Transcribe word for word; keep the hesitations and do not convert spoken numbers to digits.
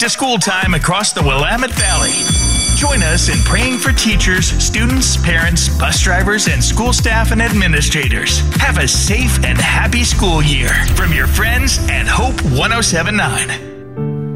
to school time across the Willamette Valley. Join us in praying for teachers, students, parents, bus drivers, and school staff and administrators. Have a safe and happy school year from your friends at Hope one oh seven point nine.